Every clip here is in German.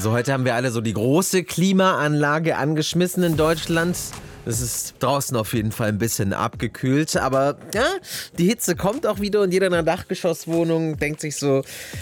Also heute haben wir alle so die große Klimaanlage angeschmissen in Deutschland. Es ist draußen auf jeden Fall ein bisschen abgekühlt, aber ja, die Hitze kommt auch wieder und jeder in einer Dachgeschosswohnung denkt sich so,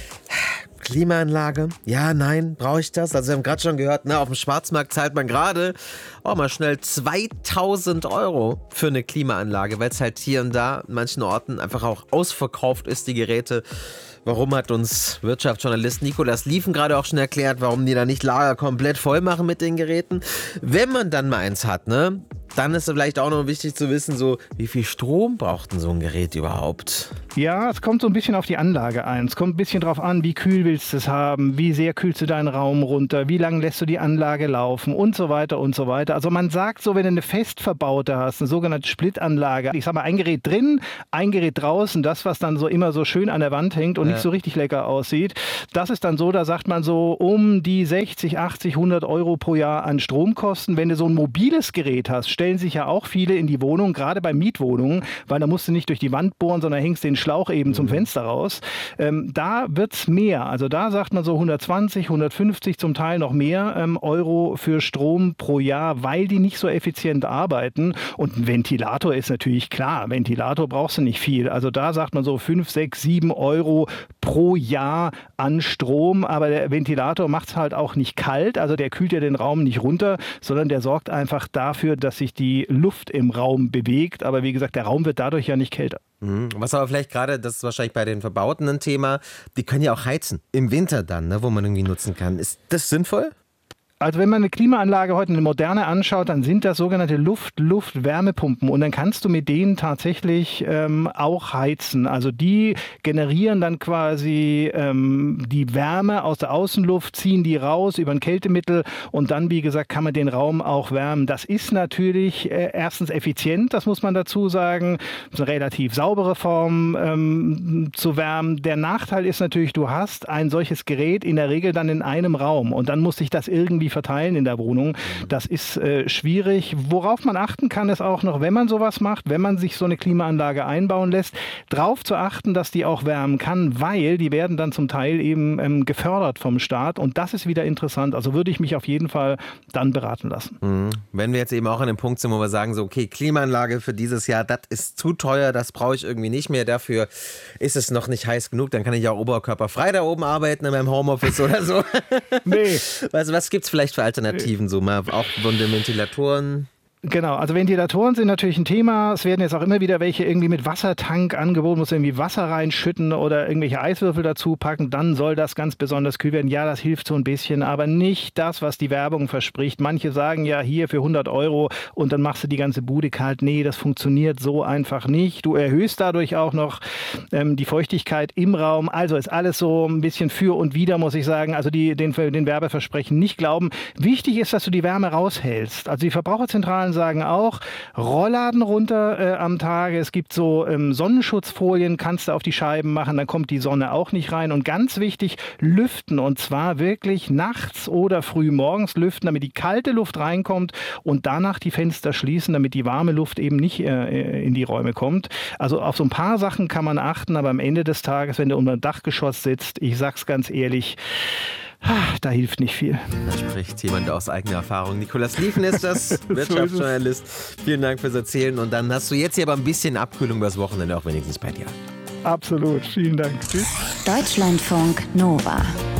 Klimaanlage? Ja, nein, brauche ich das? Also wir haben gerade schon gehört, auf dem Schwarzmarkt zahlt man gerade mal schnell 2.000 € für eine Klimaanlage, weil es halt hier und da an manchen Orten einfach auch ausverkauft ist, die Geräte. Warum hat uns Wirtschaftsjournalist Nicolas Liefen gerade auch schon erklärt, warum die da nicht Lager komplett voll machen mit den Geräten? Wenn man dann mal eins hat, dann ist es vielleicht auch noch wichtig zu wissen, so wie viel Strom braucht denn so ein Gerät überhaupt? Ja, es kommt so ein bisschen auf die Anlage ein. Es kommt ein bisschen drauf an, wie kühl willst du es haben, wie sehr kühlst du deinen Raum runter, wie lange lässt du die Anlage laufen und so weiter und so weiter. Also man sagt so, wenn du eine fest verbaute hast, eine sogenannte Splitanlage, ich sag mal ein Gerät drin, ein Gerät draußen, das was dann so immer so schön an der Wand hängt und nicht so richtig lecker aussieht, das ist dann so, da sagt man so um die 60, 80, 100 € pro Jahr an Stromkosten. Wenn du so ein mobiles Gerät hast, stellen sich ja auch viele in die Wohnung, gerade bei Mietwohnungen, weil da musst du nicht durch die Wand bohren, sondern hängst den Schlauch eben zum Fenster raus. Da wird's mehr. Also da sagt man so 120, 150, zum Teil noch mehr Euro für Strom pro Jahr, weil die nicht so effizient arbeiten. Und ein Ventilator ist natürlich klar. Ventilator brauchst du nicht viel. Also da sagt man so 5, 6, 7 € pro Jahr an Strom. Aber der Ventilator macht es halt auch nicht kalt. Also der kühlt ja den Raum nicht runter, sondern der sorgt einfach dafür, dass sich die Luft im Raum bewegt. Aber wie gesagt, der Raum wird dadurch ja nicht kälter. Was aber vielleicht gerade, das ist wahrscheinlich bei den Verbauten ein Thema, die können ja auch heizen. Im Winter dann, wo man irgendwie nutzen kann. Ist das sinnvoll? Also wenn man eine Klimaanlage heute, eine moderne anschaut, dann sind das sogenannte Luft-Wärmepumpen und dann kannst du mit denen tatsächlich auch heizen. Also die generieren dann quasi die Wärme aus der Außenluft, ziehen die raus über ein Kältemittel und dann, wie gesagt, kann man den Raum auch wärmen. Das ist natürlich erstens effizient, das muss man dazu sagen. Das ist eine relativ saubere Form zu wärmen. Der Nachteil ist natürlich, du hast ein solches Gerät in der Regel dann in einem Raum und dann muss sich das irgendwie verteilen in der Wohnung. Das ist schwierig. Worauf man achten kann, ist auch noch, wenn man sowas macht, wenn man sich so eine Klimaanlage einbauen lässt, darauf zu achten, dass die auch wärmen kann, weil die werden dann zum Teil eben gefördert vom Staat und das ist wieder interessant. Also würde ich mich auf jeden Fall dann beraten lassen. Wenn wir jetzt eben auch an dem Punkt sind, wo wir sagen, so okay, Klimaanlage für dieses Jahr, das ist zu teuer, das brauche ich irgendwie nicht mehr, dafür ist es noch nicht heiß genug, dann kann ich auch oberkörperfrei da oben arbeiten in meinem Homeoffice oder so. Nee. Was gibt's vielleicht für Alternativen, so mal auch von den Ventilatoren? Genau, also Ventilatoren sind natürlich ein Thema. Es werden jetzt auch immer wieder welche irgendwie mit Wassertank angeboten, muss irgendwie Wasser reinschütten oder irgendwelche Eiswürfel dazu packen, dann soll das ganz besonders kühl werden. Ja, das hilft so ein bisschen, aber nicht das, was die Werbung verspricht. Manche sagen ja hier für 100 € und dann machst du die ganze Bude kalt. Nee, das funktioniert so einfach nicht. Du erhöhst dadurch auch noch die Feuchtigkeit im Raum. Also ist alles so ein bisschen für und wider, muss ich sagen. Also den Werbeversprechen nicht glauben. Wichtig ist, dass du die Wärme raushältst. Also die Verbraucherzentralen sagen auch, Rollladen runter am Tage. Es gibt so Sonnenschutzfolien, kannst du auf die Scheiben machen, dann kommt die Sonne auch nicht rein. Und ganz wichtig, lüften. Und zwar wirklich nachts oder früh morgens lüften, damit die kalte Luft reinkommt und danach die Fenster schließen, damit die warme Luft eben nicht in die Räume kommt. Also auf so ein paar Sachen kann man achten, aber am Ende des Tages, wenn du unter dem Dachgeschoss sitzt, ich sag's ganz ehrlich, da hilft nicht viel. Da spricht jemand aus eigener Erfahrung. Nicolas Liefen ist das, Wirtschaftsjournalist. Vielen Dank fürs Erzählen. Und dann hast du jetzt hier aber ein bisschen Abkühlung übers Wochenende, auch wenigstens bei dir. Absolut. Vielen Dank. Tschüss. Deutschlandfunk Nova.